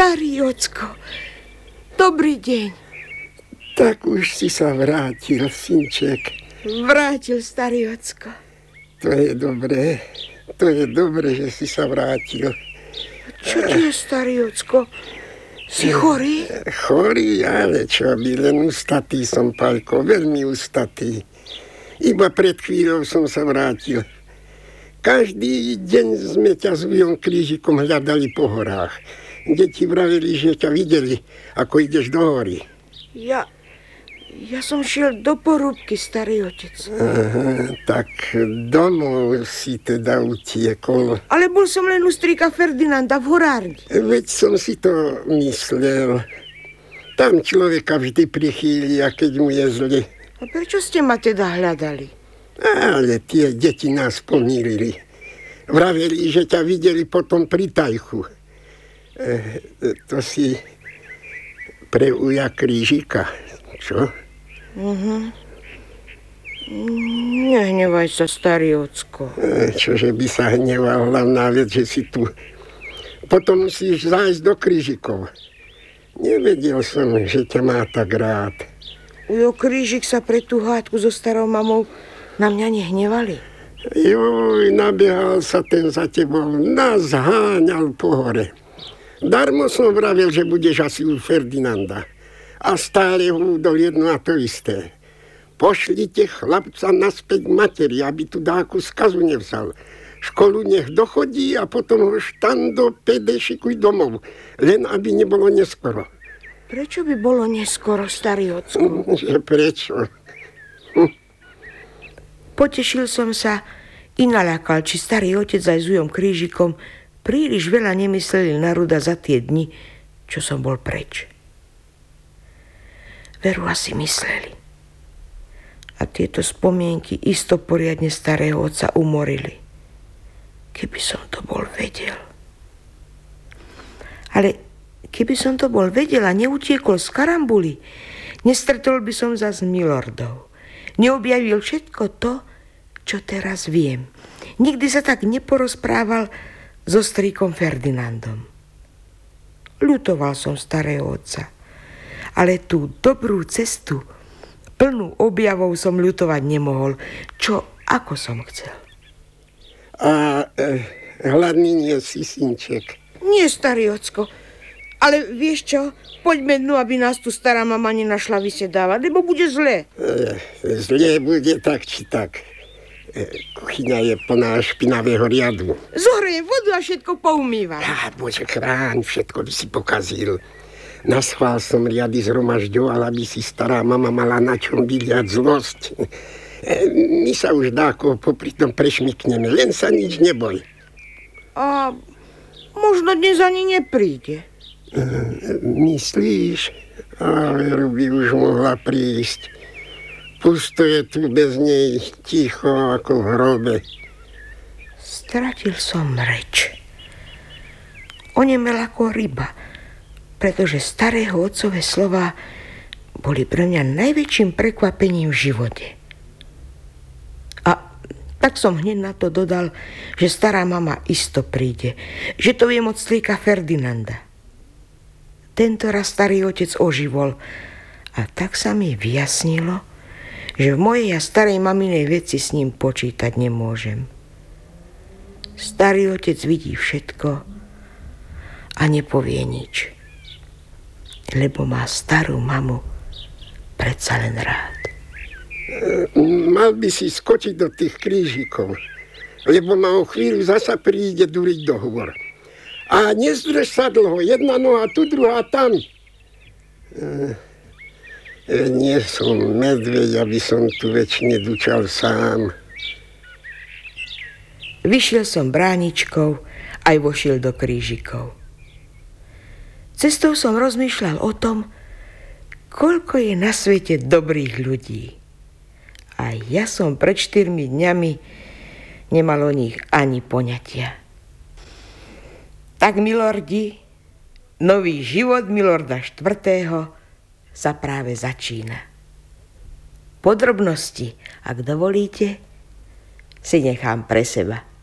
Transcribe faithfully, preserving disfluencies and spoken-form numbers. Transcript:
Starý ocko, dobrý deň. Tak už si sa vrátil, synček. Vrátil, starý ocko. To je dobré, to je dobré, že si sa vrátil. Čo ti je, starý ocko? Si chorý? Chorý, ale čo by, len ustatý som, Paľko, veľmi ustatý. Iba pred chvíľou som sa vrátil. Každý deň sme ťa s Ujom Krížikom hľadali po horách. Deti vravili, že ťa videli, ako ideš do hory. Ja, ja som šiel do porúbky, starý otec. Aha, tak domov si teda utiekol. Ale bol som len u strýka Ferdinanda v horárni. Veď som si to myslel. Tam človeka vždy prichýlia, keď mu je zle. A prečo ste ma teda hľadali? Ale tie deti nás pomýlili. Vraveli, že ťa videli potom pri tajchu. E, to si pre Uja Krížika, čo? Mhm. Nehnevaj sa, starý ocko. E, čože by sa hneval, hlavná vec, že si tu. Potom musíš zájsť do Krížikov. Nevedel som, že ťa má tak rád. Ujo Krížik sa pre tú hádku so starou mamou na mňa nehnevali. Joj, nabiehal sa ten za tebou, nás háňal po hore. Darmo som vravil, že budeš asi u Ferdinanda. A stále húdol jedno a to isté. Pošlite chlapca naspäť k materi, aby tu dáku skazu nevzal. Školu nech dochodí a potom ho štando pede šikuj domov. Len aby nebolo neskoro. Prečo by bolo neskoro, starý ocko? Že prečo? Hm. Potešil som sa i naľakal, či starý otec aj s Ujom Krížikom príliš veľa nemysleli na Ruda za tie dni, čo som bol preč. Veru asi mysleli. A tieto spomienky isto poriadne starého otca umorili. Keby som to bol vedel. Ale keby som to bol vedel a neutiekol z karambuly, nestretol by som zas milordov. Neobjavil všetko to, čo teraz viem. Nikdy sa tak neporozprával so strýkom Ferdinandom. Ľutoval som starého otca, ale tú dobrú cestu, plnú objavov som ľutovať nemohol, čo ako som chcel. A e, hladný nie si, synček. Nie, starý ocko, ale vieš čo? Poďme dnu, aby nás tu stará mama nenašla vysedávať, lebo bude zle. E, zle bude tak či tak. Kuchyňa je plná špinavého riadu. Zohrejem vodu a všetko poumývam. Á, bože chráň, všetko by si pokazil. Naschvál som riady zhromažďoval, aby si stará mama mala na čom vyliať zlosť. My sa už dáko popri tom prešmykneme, len sa nič neboj. A možno dnes ani nepríde. Myslíš? A veru by už mohla prísť. Pusto je tu bez nej, ticho ako v hrobe. Stratil som reč. Onemel ako ryba, pretože starého otcové slová boli pre mňa najväčším prekvapením v živote. A tak som hneď na to dodal, že stará mama isto príde, že to viem od strýka Ferdinanda. Tento raz starý otec oživol a tak sa mi vyjasnilo, že v mojej a starej maminej veci s ním počítať nemôžem. Starý otec vidí všetko a nepovie nič, lebo má starú mamu predsa len rád. Mal by si skočiť do tých krížikov, lebo ma o chvíľu zasa príde duriť dohovor. A nezdrž sa dlho, jedna noha tu, druhá tam. Nie som medveď, aby som tu večne dučal sám. Vyšiel som bráničkou, aj vošiel do krížikov. Cestou som rozmýšľal o tom, koľko je na svete dobrých ľudí. A ja som pred štyrmi dňami nemal o nich ani poňatia. Tak, milordi, nový život milorda štvrtého sa práve začína. Podrobnosti, ak dovolíte, si nechám pre seba.